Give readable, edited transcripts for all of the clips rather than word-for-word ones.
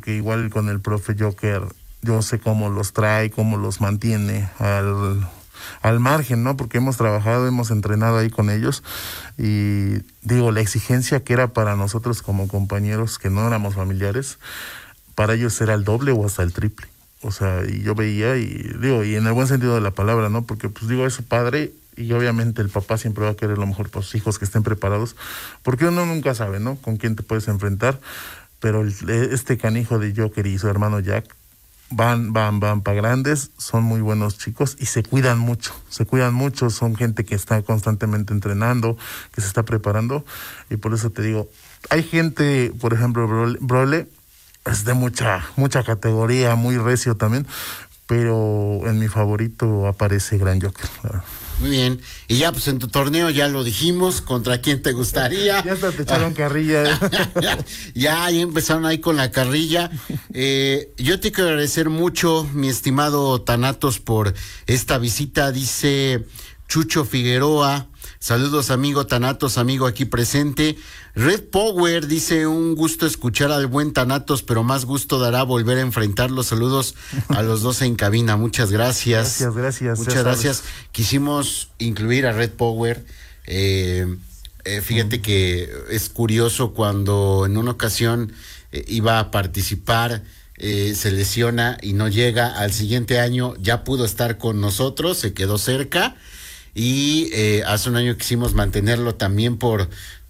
porque igual con el profe Joker, yo sé cómo los trae, cómo los mantiene al margen, ¿no? Porque hemos trabajado, hemos entrenado ahí con ellos y digo, la exigencia que era para nosotros como compañeros, que no éramos familiares, para ellos era el doble o hasta el triple. O sea, y yo veía y digo, y en el buen sentido de la palabra, ¿no? Porque pues digo, es su padre y obviamente el papá siempre va a querer lo mejor para sus hijos, que estén preparados, porque uno nunca sabe, ¿no? Con quién te puedes enfrentar, pero este canijo de Joker y su hermano Jack van para grandes, son muy buenos chicos y se cuidan mucho, son gente que está constantemente entrenando, que se está preparando, y por eso te digo, hay gente, por ejemplo, Brole es de mucha categoría, muy recio también, pero en mi favorito aparece Gran Joker. Muy bien, y ya pues en tu torneo ya lo dijimos, ¿contra quién te gustaría? Ya hasta te echaron carrilla. ya empezaron ahí con la carrilla. Yo te quiero agradecer mucho, mi estimado Thanatos, por esta visita, dice Chucho Figueroa. Saludos, amigo Thanatos, amigo aquí presente. Red Power dice: un gusto escuchar al buen Thanatos, pero más gusto dará volver a enfrentarlos. Saludos a los dos en cabina. Muchas gracias. Gracias. Muchas gracias. Quisimos incluir a Red Power. Fíjate que es curioso, cuando en una ocasión iba a participar, se lesiona y no llega. Al siguiente año ya pudo estar con nosotros, se quedó cerca. Y hace un año quisimos mantenerlo también por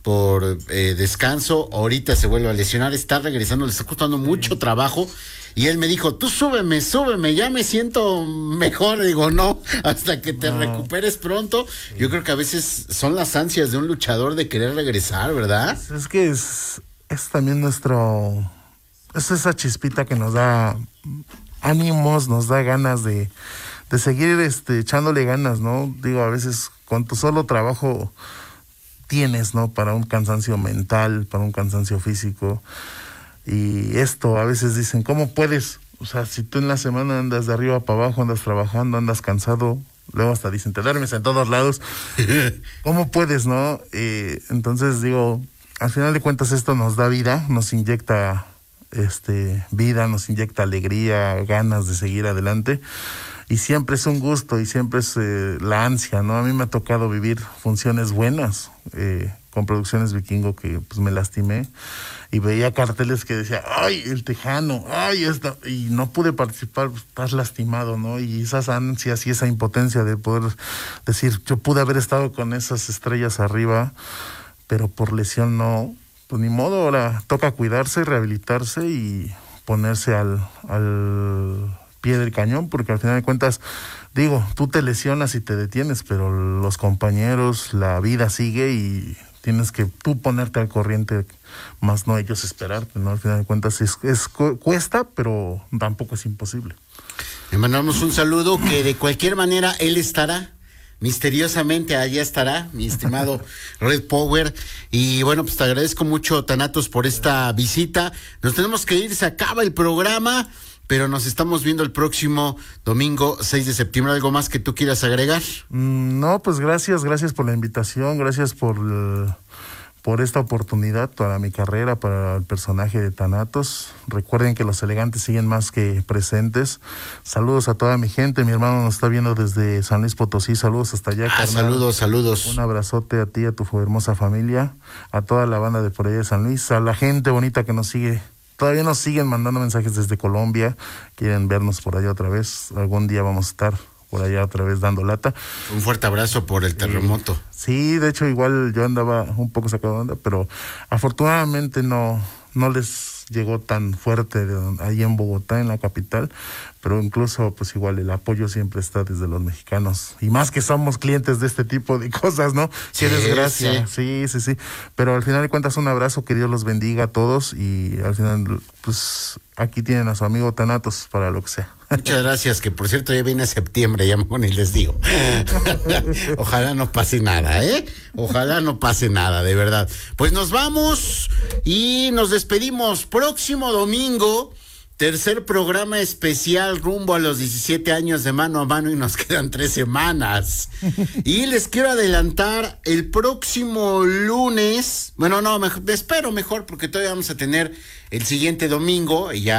descanso. Ahorita se vuelve a lesionar, está regresando, le está costando mucho trabajo. Y él me dijo: tú súbeme, ya me siento mejor. Digo, no, hasta que te recuperes pronto. Yo creo que a veces son las ansias de un luchador de querer regresar, ¿verdad? Es que es también es esa chispita que nos da ánimos, nos da ganas de seguir echándole ganas, ¿no? Digo, a veces con tu solo trabajo tienes, ¿no? Para un cansancio mental, para un cansancio físico. Y esto, a veces dicen, ¿cómo puedes? O sea, si tú en la semana andas de arriba para abajo, andas trabajando, andas cansado, luego hasta dicen, te duermes en todos lados. ¿Cómo puedes, no? Entonces, digo, al final de cuentas esto nos da vida, nos inyecta vida, nos inyecta alegría, ganas de seguir adelante. Y siempre es un gusto y siempre es la ansia, ¿no? A mí me ha tocado vivir funciones buenas con Producciones Vikingo, que pues me lastimé y veía carteles que decía, ¡ay, el Tejano! ¡Ay, esta! Y no pude participar, pues, estás lastimado, ¿no? Y esas ansias y esa impotencia de poder decir, yo pude haber estado con esas estrellas arriba, pero por lesión no, pues ni modo, ahora toca cuidarse, rehabilitarse y ponerse al pie del cañón, porque al final de cuentas, digo, tú te lesionas y te detienes, pero los compañeros, la vida sigue y tienes que tú ponerte al corriente, más no ellos esperarte, ¿no? Al final de cuentas cuesta, pero tampoco es imposible. Le mandamos un saludo, que de cualquier manera él estará, misteriosamente allá estará, mi estimado Red Power. Y bueno, pues te agradezco mucho, Thanatos, por esta visita. Nos tenemos que ir, se acaba el programa, pero nos estamos viendo el próximo domingo 6 de septiembre. ¿Algo más que tú quieras agregar? No, pues gracias por la invitación, gracias por esta oportunidad para mi carrera, para el personaje de Thanatos. Recuerden que los elegantes siguen más que presentes. Saludos a toda mi gente, mi hermano nos está viendo desde San Luis Potosí, saludos hasta allá. Saludos. Un abrazote a ti, a tu hermosa familia, a toda la banda de por allá de San Luis, a la gente bonita que nos sigue. Todavía nos siguen mandando mensajes desde Colombia, quieren vernos por allá otra vez. Algún día vamos a estar por allá otra vez dando lata. Un fuerte abrazo por el terremoto. Sí, de hecho igual yo andaba un poco sacado de onda, pero afortunadamente no les llegó tan fuerte ahí en Bogotá, en la capital, pero incluso pues igual el apoyo siempre está desde los mexicanos, y más que somos clientes de este tipo de cosas, ¿no? Sí, Qué desgracia. Sí, pero al final de cuentas un abrazo, que Dios los bendiga a todos, y al final pues aquí tienen a su amigo Thanatos para lo que sea. Muchas gracias, que por cierto ya viene septiembre, ya mejor ni les digo. Ojalá no pase nada, ¿eh? Ojalá no pase nada, de verdad. Pues nos vamos y nos despedimos. Próximo domingo, tercer programa especial rumbo a los 17 años de Mano a Mano, y nos quedan 3 semanas. Y les quiero adelantar, el próximo lunes, bueno, no, espero mejor, porque todavía vamos a tener el siguiente domingo, y ya